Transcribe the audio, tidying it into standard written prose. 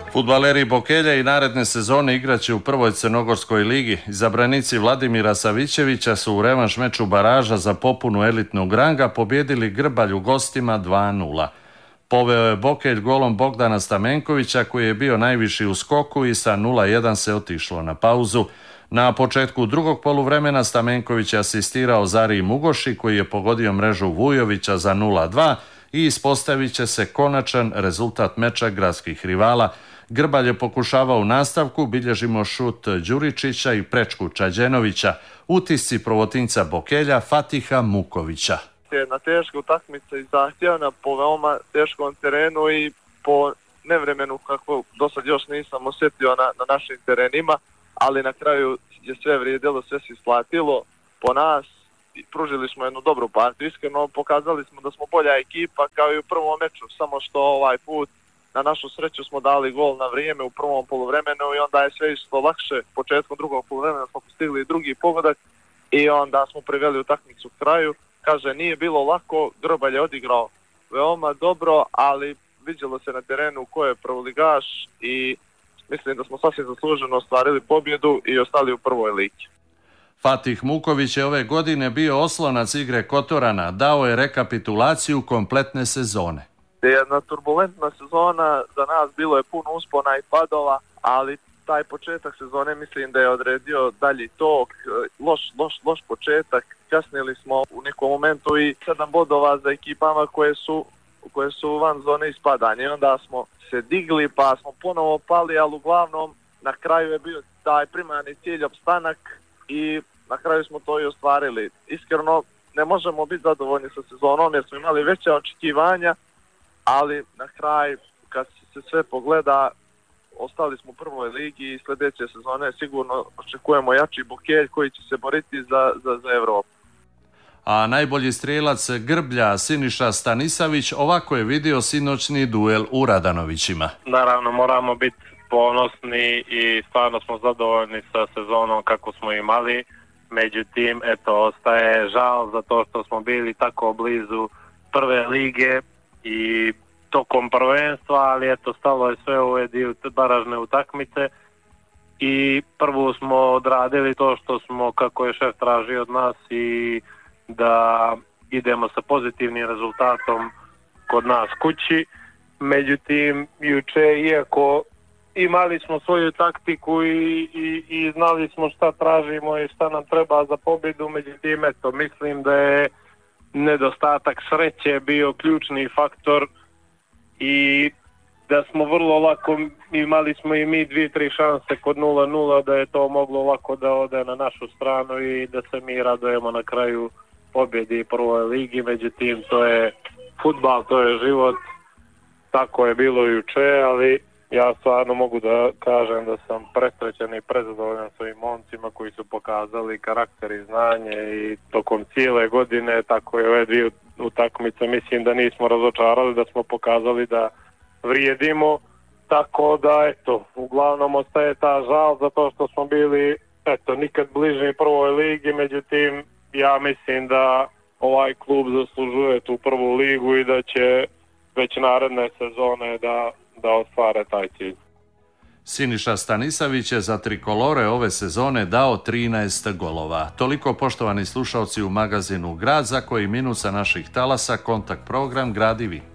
Fudbaleri Bokelja i naredne sezone igraće u prvoj crnogorskoj ligi. Izabranici Vladimira Savićevića su u revanš meču baraža za popunu elitnog ranga pobijedili Grbalj u gostima 2:0. Poveo je Bokelj golom Bogdana Stamenkovića koji je bio najviši u skoku i sa 0:1 se otišlo na pauzu. Na početku drugog poluvremena Stamenković je asistirao Zariji Mugoši koji je pogodio mrežu Vujovića za 0:2 i ispostavit će se konačan rezultat meča gradskih rivala. Grbalj je pokušavao u nastavku, bilježimo šut Đuričića i prečku Čađenovića. Utisci provotinca Bokelja Fatiha Mukovića. Jedna teška utakmica i zahtjevna po veoma teškom terenu i po nevremenu kako do sad još nisam osjetio na našim terenima, ali na kraju je sve vrijedilo, sve se isplatilo po nas. Pružili smo jednu dobru partiju, iskreno pokazali smo da smo bolja ekipa kao i u prvom meču, samo što ovaj put na našu sreću smo dali gol na vrijeme u prvom poluvremenu i onda je sve išlo lakše. Početkom drugog poluvremena smo postigli drugi pogodak i onda smo priveli utakmicu kraju. Kaže, nije bilo lako, Grbalj je odigrao veoma dobro, ali vidjelo se na terenu ko je prvoligaš i mislim da smo sasvim zasluženo ostvarili pobjedu i ostali u prvoj ligi. Fatih Muković je ove godine bio oslonac igre Kotorana, dao je rekapitulaciju kompletne sezone. Jedna turbulentna sezona, za nas bilo je puno uspona i padova, ali taj početak sezone mislim da je odredio dalji tok, loš početak. Kasnili smo u nekom momentu i 7 bodova za ekipama koje su van zone ispadanja. I onda smo se digli pa smo ponovo pali, ali uglavnom na kraju je bio taj primarni cilj opstanak i na kraju smo to i ostvarili. Iskreno ne možemo biti zadovoljni sa sezonom jer smo imali veća očekivanja, ali na kraj kad se sve pogleda ostali smo u prvoj ligi i sljedeće sezone sigurno očekujemo jači Bokelj koji će se boriti za Evropu. A najbolji strijelac Grblja Siniša Stanisavić ovako je vidio sinoćni duel u Radanovićima. Naravno moramo biti ponosni i stvarno smo zadovoljni sa sezonom kako smo imali. Međutim, ostaje žal za to što smo bili tako blizu prve lige i tokom prvenstva, ali stalo je sve u ove dio baražne utakmice i prvo smo odradili to što smo, kako je šef tražio od nas, i da idemo sa pozitivnim rezultatom kod nas kući. Međutim, juče, iako imali smo svoju taktiku i znali smo šta tražimo i šta nam treba za pobjedu, međutim, mislim da je nedostatak sreće bio ključni faktor i da smo vrlo lako, imali smo i mi 2-3 šanse kod 0:0 da je to moglo lako da ode na našu stranu i da se mi radujemo na kraju pobjedi prvoj ligi. Međutim, to je fudbal, to je život, tako je bilo juče, ali ja stvarno mogu da kažem da sam presrećen i prezadovoljan s ovim momcima koji su pokazali karakter i znanje i tokom cijele godine, tako je ove dvije utakmice, mislim da nismo razočarali, da smo pokazali da vrijedimo, tako da uglavnom ostaje ta žal zato što smo bili nikad bliži prvoj ligi, međutim ja mislim da ovaj klub zaslužuje tu prvu ligu i da će već naredne sezone da ostvare taj cilj. Siniša Stanisavić je za trikolore ove sezone dao 13 golova. Toliko, poštovani slušalci, u magazinu Grad, za koji minut sa naših talasa, kontakt program Grad i vi.